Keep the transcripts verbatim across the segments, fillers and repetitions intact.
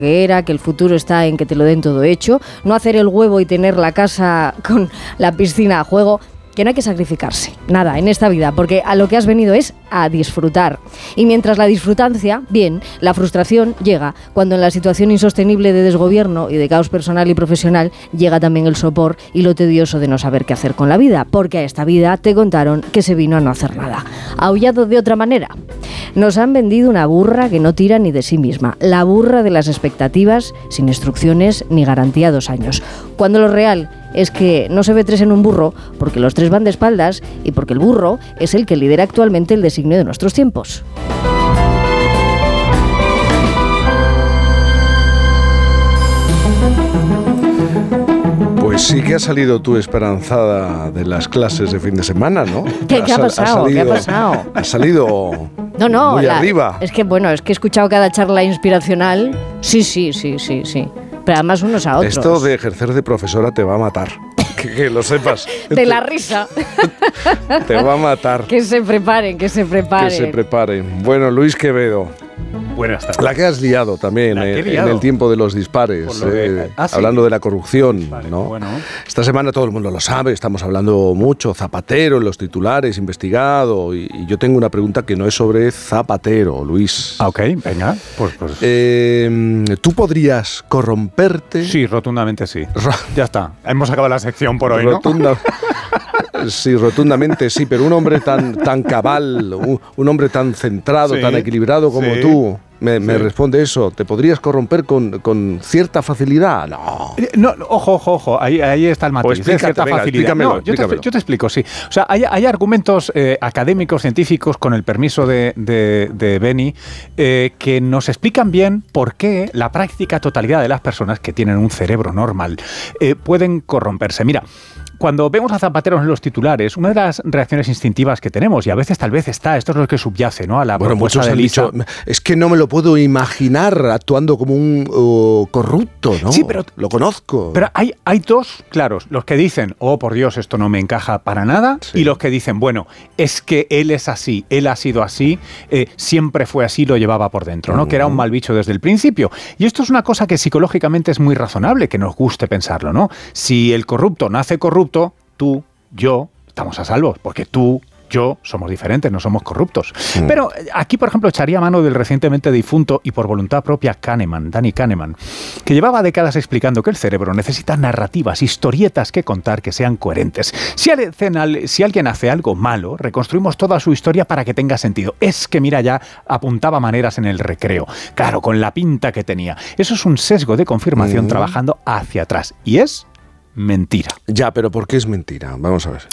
que era, que el futuro está en que te lo den todo hecho, no hacer el huevo y tener la casa con la piscina a juego, que no hay que sacrificarse, nada, en esta vida, porque a lo que has venido es a disfrutar. Y mientras la disfrutancia, bien, la frustración llega cuando en la situación insostenible de desgobierno y de caos personal y profesional llega también el sopor y lo tedioso de no saber qué hacer con la vida, porque a esta vida te contaron que se vino a no hacer nada. Aullado de otra manera. Nos han vendido una burra que no tira ni de sí misma, la burra de las expectativas, sin instrucciones ni garantía dos años. Cuando lo real es que no se ve tres en un burro, porque los tres van de espaldas y porque el burro es el que lidera actualmente el designio de nuestros tiempos. Pues sí que has salido tú esperanzada de las clases de fin de semana, ¿no? ¿Qué, ¿qué ha pasado? Salido, ¿Qué ha pasado? Has salido no, no, muy la, arriba. Es que, bueno, es que he escuchado cada charla inspiracional. Sí, sí, sí, sí, sí. Pero además unos a otros. Esto de ejercer de profesora te va a matar. Que, que lo sepas. De la risa. Te va a matar. Que se preparen, que se preparen. Que se preparen. Bueno, Luis Quevedo. Buenas tardes. La que has liado también eh, liado. en el tiempo de los dispares, de, eh, ah, ¿sí? hablando de la corrupción. Vale, ¿no? Bueno. Esta semana todo el mundo lo sabe, estamos hablando mucho, Zapatero en los titulares, investigado, y, y yo tengo una pregunta que no es sobre Zapatero, Luis. Ah, ok, venga. Pues, pues. Eh, ¿Tú podrías corromperte? Sí, rotundamente sí. Ro- ya está, hemos acabado la sección por hoy, Rotunda- ¿no? Sí, rotundamente sí, pero un hombre tan, tan cabal, un, un hombre tan centrado, sí, tan equilibrado como sí, tú, me, sí. me responde eso. ¿Te podrías corromper con, con cierta facilidad? No. No, ojo, ojo, ojo, ahí, ahí está el matiz. Pues explícate, cierta venga, facilidad. No, yo, te, yo te explico, sí. O sea, hay, hay argumentos eh, académicos, científicos, con el permiso de, de, de Beni, eh, que nos explican bien por qué la práctica totalidad de las personas que tienen un cerebro normal eh, pueden corromperse. Mira, cuando vemos a Zapatero en los titulares, una de las reacciones instintivas que tenemos, y a veces tal vez está, esto es lo que subyace, ¿no? A la bueno, propuesta muchos de han Elisa. dicho, es que no me lo puedo imaginar actuando como un uh, corrupto, ¿no? Sí, pero lo conozco. Pero hay, hay dos claros, los que dicen, oh, por Dios, esto no me encaja para nada, sí, y los que dicen, bueno, es que él es así, él ha sido así, eh, siempre fue así, lo llevaba por dentro, ¿no? Uh-huh. Que era un mal bicho desde el principio. Y esto es una cosa que psicológicamente es muy razonable, que nos guste pensarlo, ¿no? Si el corrupto nace corrupto, tú, yo, estamos a salvo, porque tú, yo, somos diferentes, no somos corruptos. Mm. Pero aquí, por ejemplo, echaría mano del recientemente difunto y por voluntad propia Kahneman, Danny Kahneman, que llevaba décadas explicando que el cerebro necesita narrativas, historietas que contar que sean coherentes. Si, al, si alguien hace algo malo, reconstruimos toda su historia para que tenga sentido. Es que, mira, ya apuntaba maneras en el recreo. Claro, con la pinta que tenía. Eso es un sesgo de confirmación mm. trabajando hacia atrás. Y es mentira. Ya, pero ¿por qué es mentira? Vamos a ver.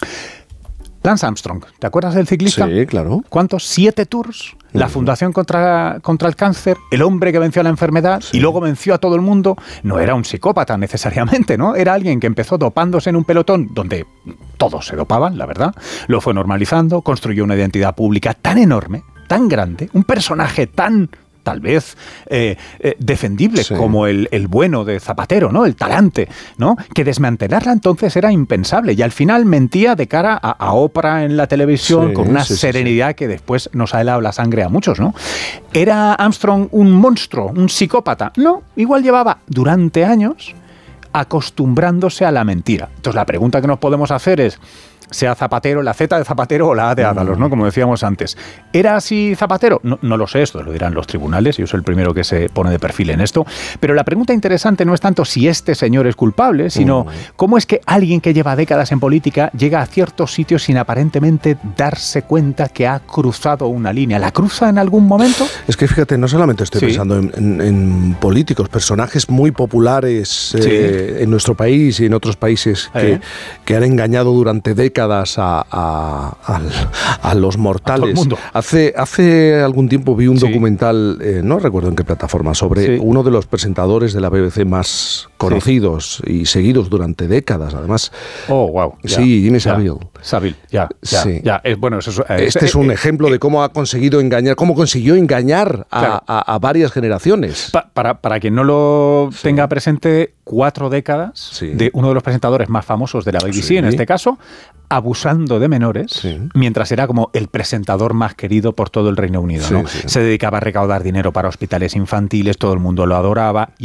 Lance Armstrong, ¿te acuerdas del ciclista? Sí, claro. ¿Cuántos? Siete tours. La uh-huh. Fundación contra, contra el Cáncer, el hombre que venció la enfermedad sí. y luego venció a todo el mundo. No era un psicópata necesariamente, ¿no? Era alguien que empezó dopándose en un pelotón donde todos se dopaban, la verdad. Lo fue normalizando, construyó una identidad pública tan enorme, tan grande, un personaje tan... tal vez eh, eh, defendible sí. como el, el bueno de Zapatero, ¿no? El talante, ¿no? Que desmantelarla entonces era impensable y al final mentía de cara a, a Oprah en la televisión sí, con una sí, serenidad sí, sí. que después nos ha helado la sangre a muchos, ¿no? ¿Era Armstrong un monstruo, un psicópata? No, igual llevaba durante años acostumbrándose a la mentira. Entonces la pregunta que nos podemos hacer es, sea Zapatero, la Z de Zapatero o la A de Ábalos, ¿no? Como decíamos antes. ¿Era así Zapatero? No, no lo sé, esto lo dirán los tribunales, yo soy el primero que se pone de perfil en esto, pero la pregunta interesante no es tanto si este señor es culpable, sino uh-huh. cómo es que alguien que lleva décadas en política llega a ciertos sitios sin aparentemente darse cuenta que ha cruzado una línea. ¿La cruza en algún momento? Es que fíjate, no solamente estoy sí. pensando en, en, en políticos, personajes muy populares eh, sí. en nuestro país y en otros países que, ¿Eh? que han engañado durante décadas A, a, a, a los mortales. A hace, hace algún tiempo vi un sí. documental, eh, no recuerdo en qué plataforma, sobre sí. uno de los presentadores de la B B C más conocidos sí. y seguidos durante décadas, además. Oh, wow. Sí, Jimmy Savile. Savile, ya, ya, sí. ya. Es, bueno, eso, eh, este es, es un eh, ejemplo eh, de cómo ha conseguido engañar, cómo consiguió engañar a, claro. a, a varias generaciones. Pa, para, para quien no lo sí. tenga presente, cuatro décadas sí. de uno de los presentadores más famosos de la B B C, sí. en este caso, abusando de menores, sí. mientras era como el presentador más querido por todo el Reino Unido, sí, ¿no? Sí. Se dedicaba a recaudar dinero para hospitales infantiles, todo el mundo lo adoraba. Y